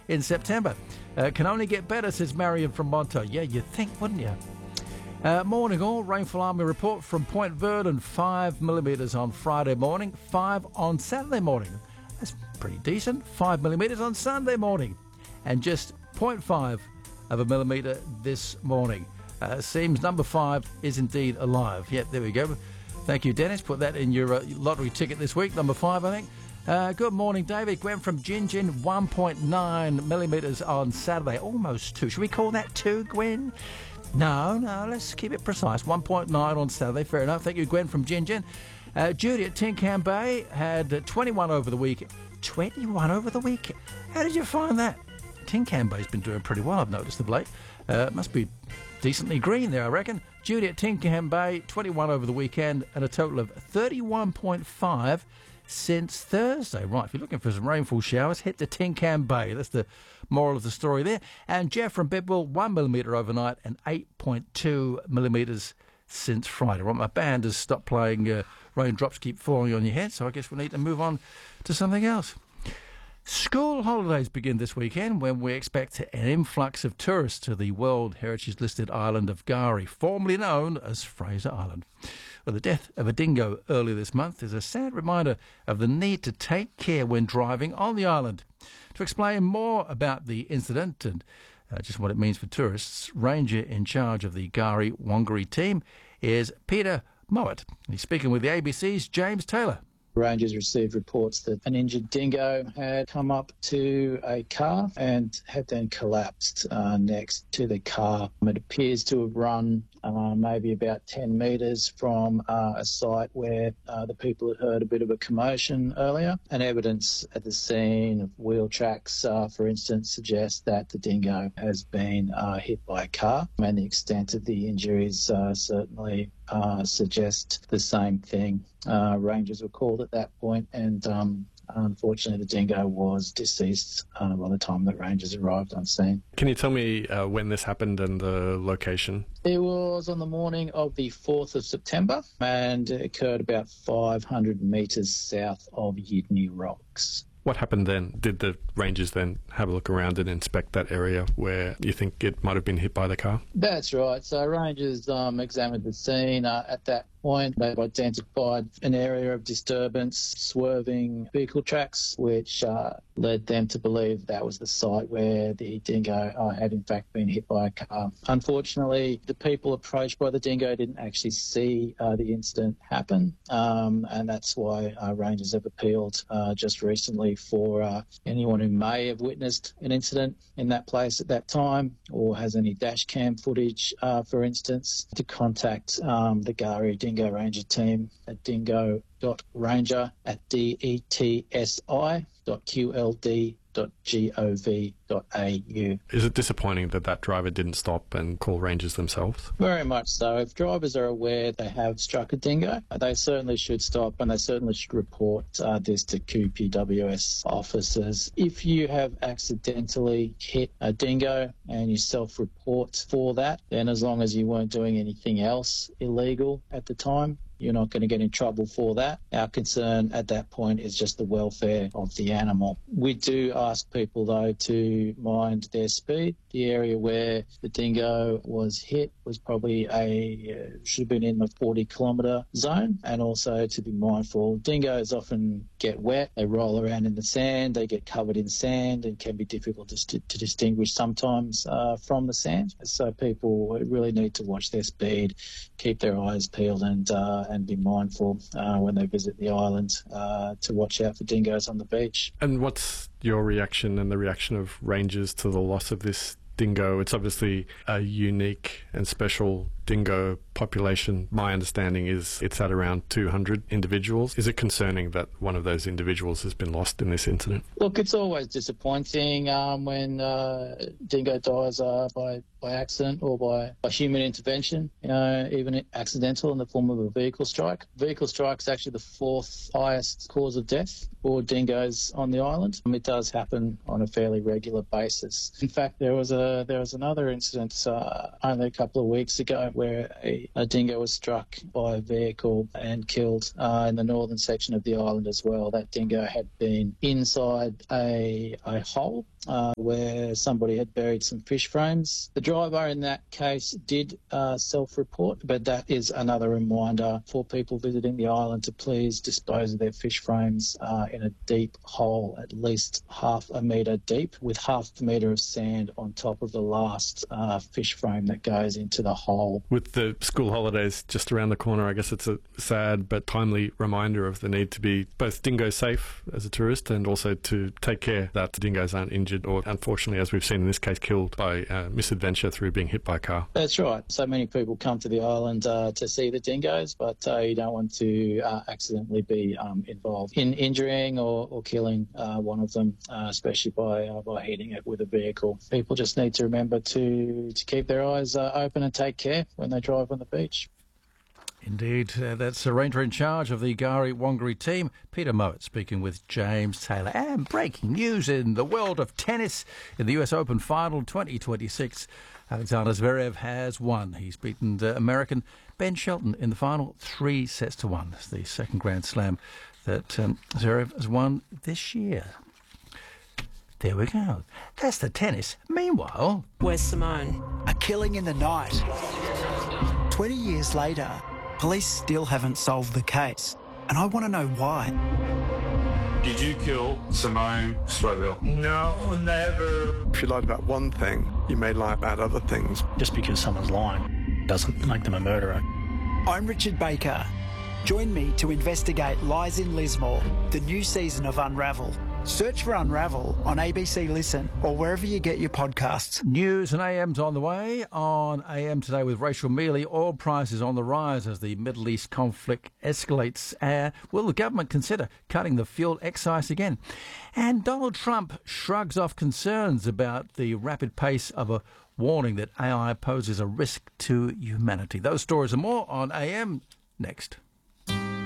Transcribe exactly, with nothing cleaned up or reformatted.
in September. Uh, can only get better, says Marion from Monto. Yeah, you'd think, wouldn't you? Uh, morning all, Rainfall Army report from Point Verdon, five millimetres on Friday morning, five on Saturday morning. That's pretty decent. five millimetres on Sunday morning, and just zero point five of a millimetre this morning. Uh, seems number five is indeed alive. Yep, there we go. Thank you, Dennis. Put that in your uh, lottery ticket this week, number five, I think. Uh, good morning, David. Gwen from Gingin, one point nine millimetres on Saturday. Almost two. Should we call that two, Gwen? No, no, let's keep it precise. one point nine on Saturday, fair enough. Thank you, Gwen from Gingin. Uh, Judy at Tinkham Bay had uh, twenty-one over the week. twenty-one over the week? How did you find that? Tinkham Bay's been doing pretty well, I've noticed of late. Uh, must be decently green there, I reckon. Judy at Tinkham Bay, twenty-one over the weekend, and a total of thirty-one point five since Thursday. Right, if you're looking for some rainfall showers, head to Tinkham Bay. That's the moral of the story there. And Jeff from Bedwell, one millimetre overnight and eight point two millimetres since Friday. Right, my band has stopped playing uh, Raindrops Keep Falling on Your Head, so I guess we need to move on to something else. School holidays begin this weekend when we expect an influx of tourists to the World Heritage listed island of Gari, formerly known as Fraser Island. Well, the death of a dingo earlier this month is a sad reminder of the need to take care when driving on the island. To explain more about the incident and uh, just what it means for tourists, ranger in charge of the Gari Wangari team is Peter Mowat. He's speaking with the A B C's James Taylor. Rangers received reports that an injured dingo had come up to a car and had then collapsed uh, next to the car. It appears to have run uh, maybe about ten metres from uh, a site where uh, the people had heard a bit of a commotion earlier. And evidence at the scene of wheel tracks, uh, for instance, suggests that the dingo has been uh, hit by a car. And the extent of the injuries uh, certainly uh, suggest the same thing. Uh, rangers were called at that point, and um, unfortunately the dingo was deceased uh, by the time that rangers arrived on scene. Can you tell me uh, when this happened and the location? It was on the morning of the fourth of September, and it occurred about five hundred metres south of Yidney Rocks. What happened then? Did the rangers then have a look around and inspect that area where you think it might have been hit by the car? That's right. So rangers um, examined the scene. Uh, at that point, they've identified an area of disturbance, swerving vehicle tracks, which uh, led them to believe that was the site where the dingo uh, had in fact been hit by a car. Unfortunately, the people approached by the dingo didn't actually see uh, the incident happen, um, and that's why uh, rangers have appealed uh, just recently for uh, anyone who may have witnessed an incident in that place at that time or has any dash cam footage, uh, for instance, to contact um, the Gari Dingo Ranger team at dingo dot ranger at detsi dot q l d dot gov dot a u. Is it disappointing that that driver didn't stop and call rangers themselves? Very much so. If drivers are aware they have struck a dingo, they certainly should stop, and they certainly should report uh, this to Q P W S officers. If you have accidentally hit a dingo and you self-report for that, then as long as you weren't doing anything else illegal at the time, you're not going to get in trouble for that. Our concern at that point is just the welfare of the animal. We do ask people, though, to mind their speed. The area where the dingo was hit was probably a, uh, should have been in the forty kilometre zone, and also to be mindful, dingoes often get wet, they roll around in the sand, they get covered in sand and can be difficult to, to distinguish sometimes uh, from the sand. So people really need to watch their speed, keep their eyes peeled, and uh, and be mindful uh, when they visit the island uh, to watch out for dingoes on the beach. And what's your reaction and the reaction of rangers to the loss of this dingo? It's obviously a unique and special dingo population. My understanding is it's at around two hundred individuals. Is it concerning that one of those individuals has been lost in this incident? Look, it's always disappointing um, when uh, dingo dies uh, by, by accident or by, by human intervention, you know, even accidental in the form of a vehicle strike. Vehicle strike is actually the fourth highest cause of death for dingoes on the island. It does happen on a fairly regular basis. In fact, there was a there was another incident uh, only a couple of weeks ago where a, a dingo was struck by a vehicle and killed uh, in the northern section of the island as well. That dingo had been inside a, a hole uh, where somebody had buried some fish frames. The driver in that case did uh, self-report, but that is another reminder for people visiting the island to please dispose of their fish frames uh, in a deep hole, at least half a metre deep, with half a metre of sand on top of the last uh, fish frame that goes into the hole. With the school holidays just around the corner, I guess it's a sad but timely reminder of the need to be both dingo safe as a tourist and also to take care that the dingoes aren't injured or, unfortunately, as we've seen in this case, killed by uh, misadventure through being hit by a car. That's right. So many people come to the island uh, to see the dingoes, but uh, you don't want to uh, accidentally be um, involved in injuring or, or killing uh, one of them, uh, especially by uh, by hitting it with a vehicle. People just need to remember to, to keep their eyes uh, open and take care when they drive on the beach. Indeed, uh, that's the ranger in charge of the Gari Wangari team, Peter Mowat, speaking with James Taylor. And breaking news in the world of tennis in the U S Open Final twenty twenty-six. Alexander Zverev has won. He's beaten the American Ben Shelton in the final, three sets to one. It's the second Grand Slam that um, Zverev has won this year. There we go. That's the tennis. Meanwhile, where's Simone? A killing in the night. Twenty years later, police still haven't solved the case, and I want to know why. Did you kill Simone Stroville? No, never. If you lied about one thing, you may lie about other things. Just because someone's lying doesn't make them a murderer. I'm Richard Baker. Join me to investigate Lies in Lismore, the new season of Unravel. Search for Unravel on A B C Listen or wherever you get your podcasts. News and A M's on the way. On A M today with Rachel Mealy, oil prices on the rise as the Middle East conflict escalates. Uh, will the government consider cutting the fuel excise again? And Donald Trump shrugs off concerns about the rapid pace of a warning that A I poses a risk to humanity. Those stories and more on A M next.